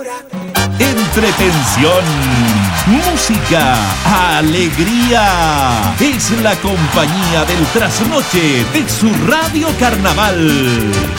Entretención, música, alegría. Es la compañía del trasnoche de su Radio Carnaval.